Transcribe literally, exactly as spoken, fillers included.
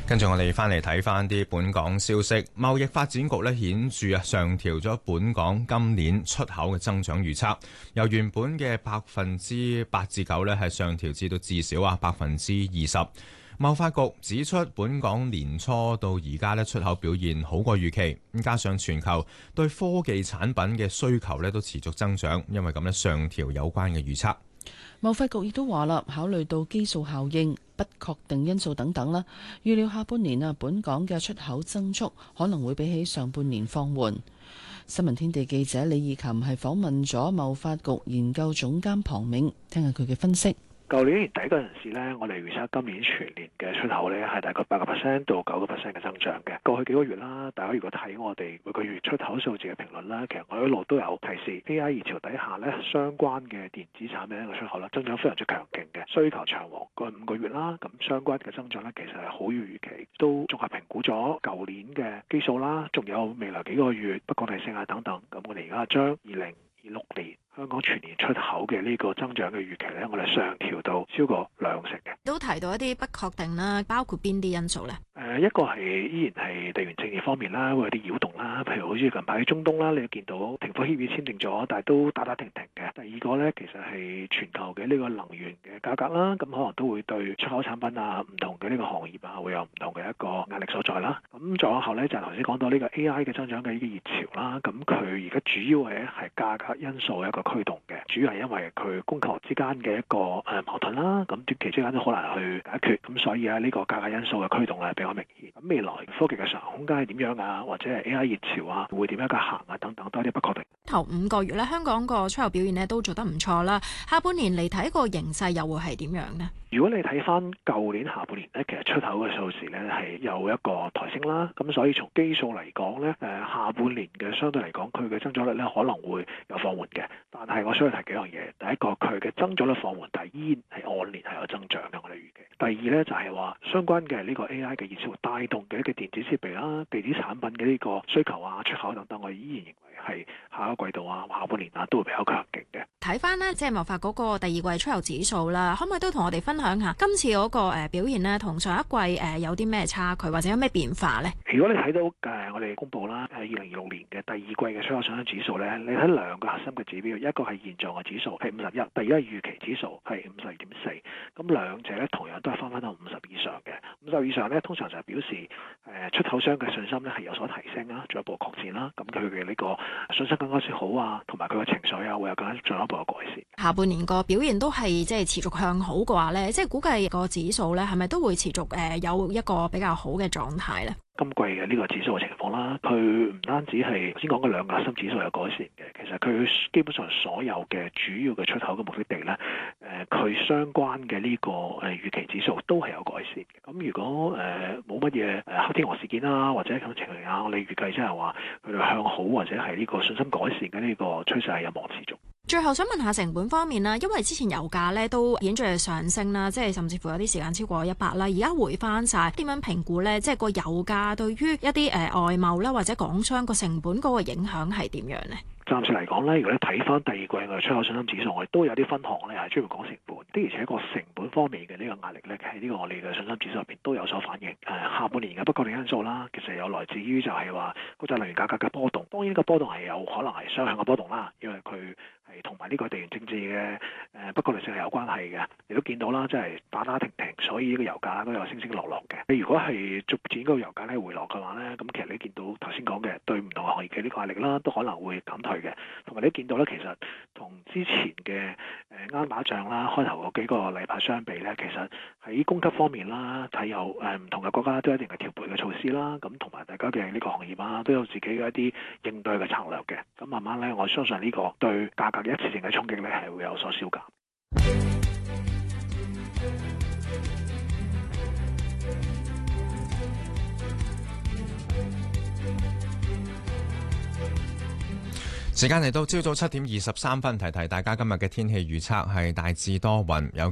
跟住我哋翻嚟睇翻啲本港消息，貿易發展局咧顯著啊上調咗本港今年出口嘅增長預測，由原本嘅百分之八至九咧係上調至到至少啊百分之二十。貿發局指出，本港年初到而家咧出口表現好過預期，加上全球對科技產品嘅需求咧都持續增長，因為咁咧上調有關嘅預測。 貿發局亦都話啦，考慮到基數效應、不確定因素等等啦，預料下半年啊，本港嘅出口增速可能會比起上半年放緩。新聞天地記者李義琴係訪問咗貿發局研究總監龐銘，聽下佢嘅分析。 舊年年底嗰陣時咧，我哋預測今年全年嘅出口咧係大概八個 percent 到九個 percent 嘅增長嘅。過去幾個月啦，大家如果睇我哋每個月出口數字嘅評論啦，其實我一路都有提示 A I 熱潮底下咧，相關嘅電子產品嘅出口啦，增長非常之強勁嘅，需求長旺。過去五個月啦，咁相關嘅增長咧，其實係好於預期，都綜合評估咗舊年嘅基數啦，仲有未來幾個月不確定性啊等等。咁我哋而家將二零二六年香港全年出口嘅呢個增長嘅預期咧，我哋上調到超過兩成嘅。 都提到一啲不確定啦，包括邊啲因素咧？ 誒、呃，一個係依然係地緣政治方面啦，會有啲擾動啦，譬如好似近排喺中東啦，你見到停火協議簽訂咗，但係都打打停停嘅。第二個咧，其實係全球嘅呢個能源嘅價格啦，咁可能都會對出口產品啊、唔同嘅呢個行業啊，會有唔同嘅一個壓力所在啦。咁再往後咧，就係頭先講到呢個 A I 嘅增長嘅呢個熱潮啦，咁佢而家主要係係價格因素一個驅動嘅，主要係因為佢供求之間嘅一個誒矛盾啦，咁短期之間都好難去解決，咁所以啊呢個價格因素嘅驅動係比較明顯。咁未來科技嘅上行空間係點樣啊，或者係 A I 熱潮啊，會點樣嘅行啊等等，都有啲不確定。 頭五個月咧，香港個出口表現咧都做得唔錯啦。下半年嚟睇個形勢又會係點樣呢？ 如果你睇翻舊年下半年咧，其實出口嘅數字咧係有一個抬升啦，咁所以從基數嚟講咧，誒下半年嘅相對嚟講，佢嘅增長率咧可能會有放緩嘅。但係我需要提幾樣嘢，第一個佢嘅增長率放緩，但係依然係按年係有增長嘅，我哋預期。第二咧就係話相關嘅呢個 A I 嘅熱潮帶動嘅一個電子設備啦、電子產品嘅呢個需求啊、出口等等，我依然認為係下一個季度啊、下半年啊都會比較強勁嘅。 睇翻呢，即係貿發嗰個第二季出口指數啦，可唔可以都同我哋分享下今次嗰個誒表現呢？同上一季誒有啲咩差距或者有咩變化呢？ 如果你睇到誒我哋公佈啦，誒二零二六年嘅第二季嘅出口上升指數咧，你睇兩個核心嘅指標，一個係現狀嘅指數係五十一，第二個預期指數係五十二點四，咁兩者咧同樣都係翻翻到五十以上嘅。五十以上咧，通常就係表示誒出口商嘅信心咧係有所提升啦，進一步擴展啦，咁佢嘅呢個信心更加之好啊，同埋佢嘅情緒啊會有更加進一步嘅改善。 下半年個表現都係即係持續向好嘅話咧，即係估計個指數咧係咪都會持續誒有一個比較好嘅狀態咧？ 今季嘅呢個指數嘅情況啦，佢唔單止係頭先講嘅兩個核心指數有改善嘅，其實佢基本上所有嘅主要嘅出口嘅目的地咧，誒、呃、佢相關嘅呢個誒預期指數都係有改善嘅。咁如果誒冇乜嘢誒黑天鵝事件啦，或者咁情形啊，我哋預計即係話佢哋向好或者係呢個信心改善嘅呢個趨勢係有望持續。 最後想問下成本方面啦，因為之前油價咧都顯著上升啦，即係甚至乎有啲時間超過一百啦，而家回翻晒，點樣評估咧？即係個油價對於一啲誒、呃、外貿啦或者港商個成本嗰個影響係點樣呢？ 暫時嚟講咧，如果你睇翻第二季嘅出口信心指數，我哋都有啲分項咧係專門講成本，的而且確成本方面嘅呢個壓力咧，喺呢個我哋嘅信心指數入邊都有所反映。誒、呃、下半年嘅不確定因素啦，其實有來自於就係話國際能源價格嘅波動，當然呢個波動係有可能係雙向嘅波動啦，因為佢係同埋呢個地緣政治嘅誒不確定性係有關係嘅。你都見到啦，即係打打停停，所以呢個油價都有升升落落嘅。你如果係逐漸嗰個油價咧回落嘅話咧，咁其實你見到頭先講嘅對唔同行業嘅呢個壓力啦，都可能會減退嘅。同埋你見到咧，其實同之前嘅誒啱打仗啦，開頭嗰幾個禮拜相比咧，其實喺供給方面啦，睇有誒唔同嘅國家都有一定嘅調配嘅措施啦。咁同埋大家嘅呢個行業啊，都有自己嘅一啲應對嘅策略嘅。咁慢慢咧，我相信呢個對價格嘅一次性嘅衝擊咧，係會有所消減。 時間嚟到朝早七點二十三分，提提大家今日嘅天氣預測係大致多雲，有